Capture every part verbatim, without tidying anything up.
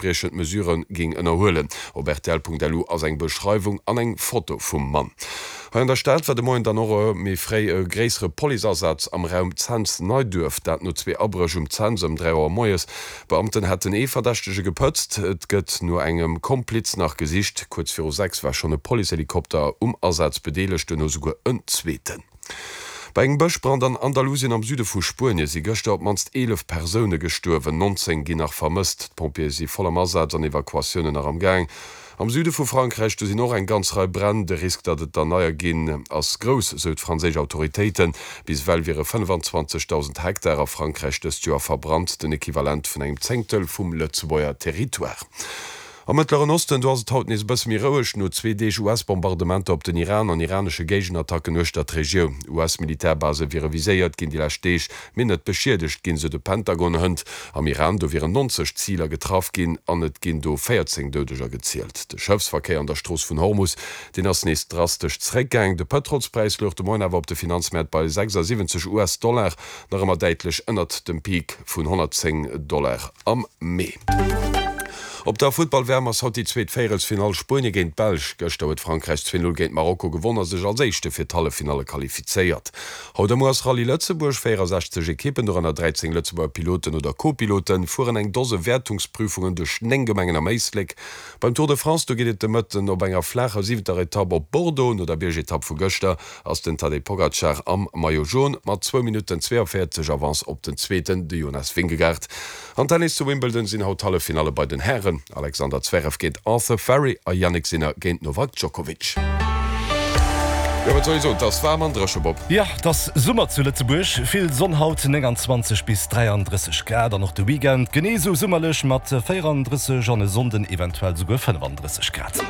entsprechend mesureuren ging ënnerhoelen. Obertel punkt l u as eng Beschreibung an eng Foto vum Mann. In der Stadt war de Moin dann noch méi frei e gräsere Polizasatz am Raum Zanz neu dürf, dat no zwei Abrech um Zanz um drei Uhr Moes. Beamten hätten e verdächtege gepëtzt, et gëtt nur engem Kompliz nach Gesicht. Kurz vor sechs war schon e Polizehelikopter um Ersatz bedelechte no sogar ënzweten. Bei eng Bëchbrand an Andalusien am Süde vu Spurne si gëchte op manst elf Persoune gestuerwen, neunzehn gin nach vermisst. Pompier si voller Ersatz an Evakuationen nach am Gang. Am Süde vu Frankreich du sie noch ein ganz Reihe Brand, der Risk, dat et der neier gin as gross seut franzésich Autoritäten, bis well wäre fünfundzwanzigtausend Hektar a Frankreich des Joer verbrannt, den Äquivalent vun engem Zengtel vum Lëtzebauer Territoire. Am Mittleren Osten du hast haut nis bëss mirouech no zwei D U S-Bombardement op den Iran an iranische Gegenattacken nuch dat Regio. U S-Militärbase wie reviséiert ginn die Lastech, mindet beschiedecht ginn se de Pentagon hënd. Am Iran do viren neunzig Zieler getraf ginn, an net ginn do vierzehn Dödeger gezielt. De Schëfsverkehr an der Stroos vun Hormus, den ass nes drastisch zréckgang. De Petrolspreis lucht de Moin awer op de Finanzmärt bei sechsundsiebzig US-Dollar, nach immer deitlich ënnert dem Peak vun hundertzehn Dollar am Mai. Op der Footballwärmers hat die zweet Féielsfinal Spune géint Belg gestauet Frankreich zwei null géint Marokko gewonnner sech als éischchte fir d'Halle Finale qualifizéiert. Haut dem Moas Rallye Lëtzeburg vierundsechzig Ekippen do an dreizehn Lëtzeburger Piloten oder Co-Piloten fuhren eng dose Wertungsprüfungen duch Nenggemengen am Meislik. Beim Tour de France do giet de Mëtten op enger flacher siebter Etappe op Bordeaux oder Bergetapp vu Göster ass den Tadej Pogacar am Maillot jaune mat zwei Minuten zweiundvierzig Avance op den zweeten de Jonas Vingegaard. An Tennis zu Wimbledon sinn haut Halle Finale bei den Herren. Alexander Zverev geht Arthur Ferry a Yannick Sinner géint Novak Djokovic. Ja, sowieso, das war man Dresche, Bob. Ja, das Summer zu Lützeburg. Viel Sonnenhaut neunundzwanzig bis dreiunddreißig Grad, noch der Weekend. Geneso summerlich mit vierunddreißig an Sonden eventuell sogar fünfunddreißig Grad.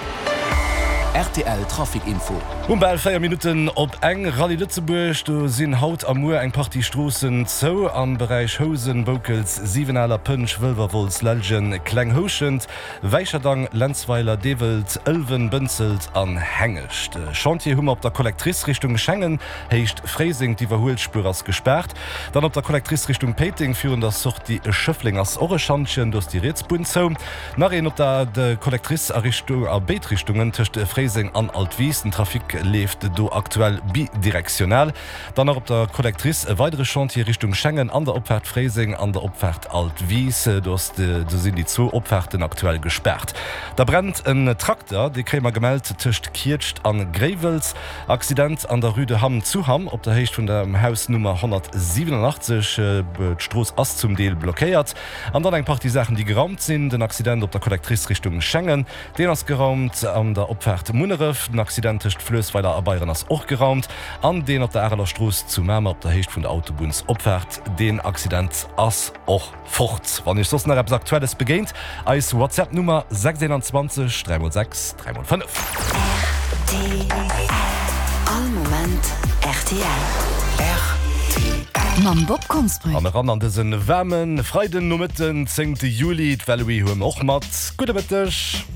R T L Trafikinfo. Um bei vier Minuten op eng Rallye Lützeburg, du sinn haut am Moor eng Partystrossen zo am Bereich Hosen, Bokels, Sievenaler Pünsch, Wölverwolz, Lelgen, Klenghoschend, Weicherdang, Lenzweiler, Develt, Elven, Bünzelt an Hängecht. Chantier hummer op der Kollektrice Richtung Schengen, heicht Freising die Verholspurers gesperrt. Dann op der Kollektrice Richtung Peting führen das Sucht die Schöffling als Orechantchen durch die Rätsbund zo. Nach en op der de Kollektrice Errichtung a Beetrichtungen töchte Freising an Altwies. Den Trafik lebt do aktuell bidirektionell. Dann op der Kollektrice e weitere Chantier Richtung Schengen an der Opfahrt Freising, an der Opfahrt Altwies. Da sind die zwei Opfahrten aktuell gesperrt. Da brennt ein Traktor, die Krämer gemeldet tischt Kircht an Grevels. Accident an der Rüde Hamm zu Hamm, op der Hecht von dem Haus Nummer hundertsiebenundachtzig äh, Stroß Ass zum Deel blockiert. An dann ein paar die Sachen, die geraumt sind. Den Accident op der Kollektrice Richtung Schengen, den ist geraumt an der Opfahrt Munneref, den Accident ist Flößweiler Arbeiren als auch geraumt, an den auf der Erler Stroß zu Mämer auf der Hecht von der Autobahns opfährt, den Accident as auch fort. Wann ich sonst noch etwas Aktuelles beginnt, als WhatsApp-Nummer sechs zwei drei sechs drei fünf. R T L. All Moment R T L. R T L. Mam Bob Kunstbrüch. An ran an diesen Wärmen, Freiden Nummerten, zehnten Juli, Valerie Huem auch mat. Gute Mittag.